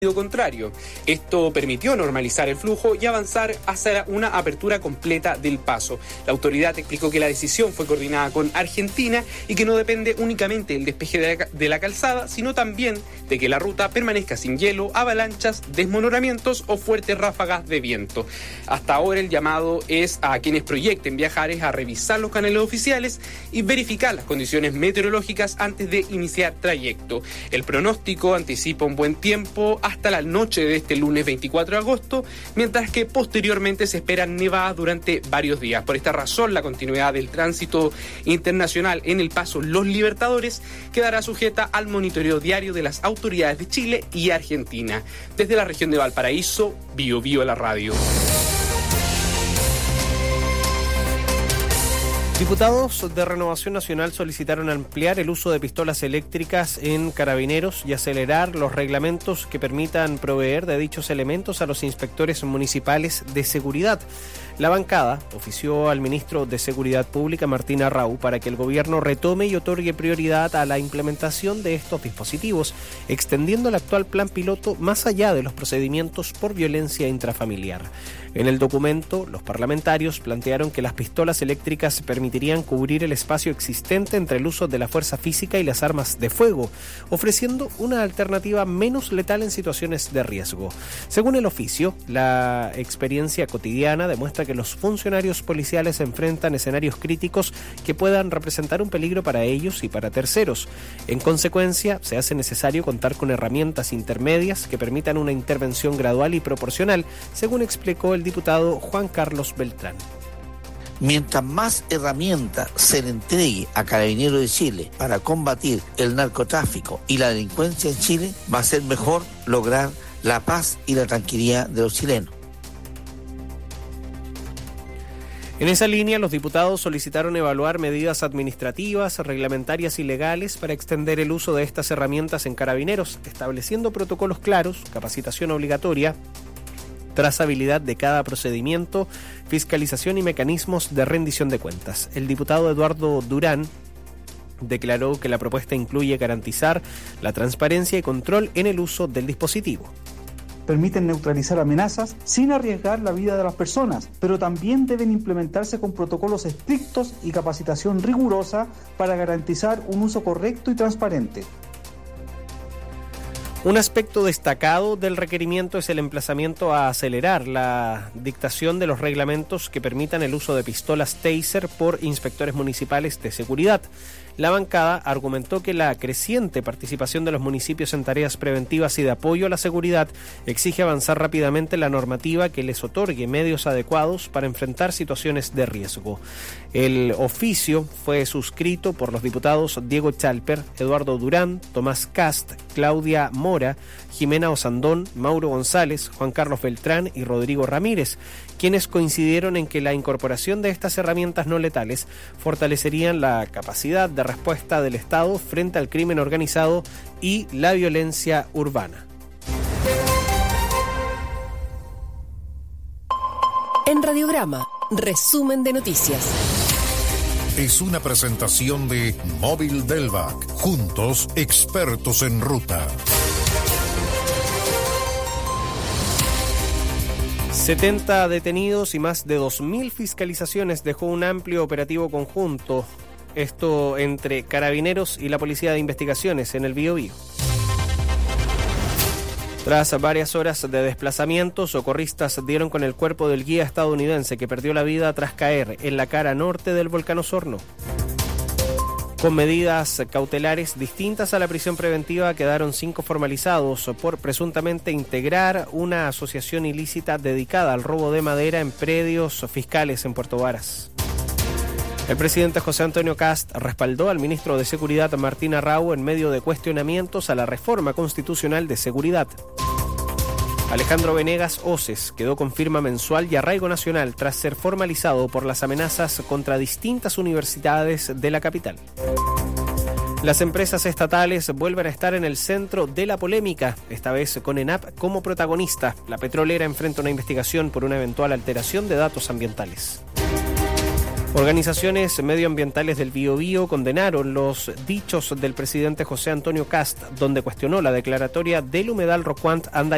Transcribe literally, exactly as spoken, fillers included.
contrario. Esto permitió normalizar el flujo y avanzar hacia una apertura completa del paso. La autoridad explicó que la decisión fue coordinada con Argentina y que no depende únicamente del despeje de la, de la calzada, sino también de que la ruta permanezca sin hielo, avalanchas, desmoronamientos o fuertes ráfagas de viento. Hasta ahora el llamado es a quienes proyecten viajar es a revisar los canales oficiales y verificar las condiciones meteorológicas antes de iniciar trayecto. El pronóstico anticipa un buen tiempo hasta la noche de este lunes veinticuatro de agosto, mientras que posteriormente se esperan nevadas durante varios días. Por esta razón, la continuidad del tránsito internacional en el paso Los Libertadores quedará sujeta al monitoreo diario de las autoridades de Chile y Argentina. Desde la región de Valparaíso, Bio Bio la radio. Diputados de Renovación Nacional solicitaron ampliar el uso de pistolas eléctricas en Carabineros y acelerar los reglamentos que permitan proveer de dichos elementos a los inspectores municipales de seguridad. La bancada ofició al ministro de Seguridad Pública, Martín Arrau, para que el gobierno retome y otorgue prioridad a la implementación de estos dispositivos, extendiendo el actual plan piloto más allá de los procedimientos por violencia intrafamiliar. En el documento, los parlamentarios plantearon que las pistolas eléctricas permitirían cubrir el espacio existente entre el uso de la fuerza física y las armas de fuego, ofreciendo una alternativa menos letal en situaciones de riesgo. Según el oficio, la experiencia cotidiana demuestra que los funcionarios policiales enfrentan escenarios críticos que puedan representar un peligro para ellos y para terceros. En consecuencia, se hace necesario contar con herramientas intermedias que permitan una intervención gradual y proporcional, según explicó el diputado Juan Carlos Beltrán. Mientras más herramientas se le entregue a Carabineros de Chile para combatir el narcotráfico y la delincuencia en Chile, va a ser mejor lograr la paz y la tranquilidad de los chilenos. En esa línea, los diputados solicitaron evaluar medidas administrativas, reglamentarias y legales para extender el uso de estas herramientas en Carabineros, estableciendo protocolos claros, capacitación obligatoria, trazabilidad de cada procedimiento, fiscalización y mecanismos de rendición de cuentas. El diputado Eduardo Durán declaró que la propuesta incluye garantizar la transparencia y control en el uso del dispositivo. Permiten neutralizar amenazas sin arriesgar la vida de las personas, pero también deben implementarse con protocolos estrictos y capacitación rigurosa para garantizar un uso correcto y transparente. Un aspecto destacado del requerimiento es el emplazamiento a acelerar la dictación de los reglamentos que permitan el uso de pistolas Taser por inspectores municipales de seguridad. La bancada argumentó que la creciente participación de los municipios en tareas preventivas y de apoyo a la seguridad exige avanzar rápidamente la normativa que les otorgue medios adecuados para enfrentar situaciones de riesgo. El oficio fue suscrito por los diputados Diego Chalper, Eduardo Durán, Tomás Cast, Claudia Mora, Jimena Osandón, Mauro González, Juan Carlos Beltrán y Rodrigo Ramírez, quienes coincidieron en que la incorporación de estas herramientas no letales fortalecerían la capacidad de respuesta del Estado frente al crimen organizado y la violencia urbana. En Radiograma, resumen de noticias. Es una presentación de Móvil Delvac. Juntos, expertos en ruta. setenta detenidos y más de dos mil fiscalizaciones dejó un amplio operativo conjunto. Esto entre Carabineros y la Policía de Investigaciones en el Biobío. Tras varias horas de desplazamiento, socorristas dieron con el cuerpo del guía estadounidense que perdió la vida tras caer en la cara norte del volcán Osorno. Con medidas cautelares distintas a la prisión preventiva, quedaron cinco formalizados por presuntamente integrar una asociación ilícita dedicada al robo de madera en predios fiscales en Puerto Varas. El presidente José Antonio Kast respaldó al ministro de Seguridad Martín Arrau en medio de cuestionamientos a la reforma constitucional de seguridad. Alejandro Venegas Oces quedó con firma mensual y arraigo nacional tras ser formalizado por las amenazas contra distintas universidades de la capital. Las empresas estatales vuelven a estar en el centro de la polémica, esta vez con ENAP como protagonista. La petrolera enfrenta una investigación por una eventual alteración de datos ambientales. Organizaciones medioambientales del Biobío condenaron los dichos del presidente José Antonio Kast, donde cuestionó la declaratoria del humedal Rocuant Andalí.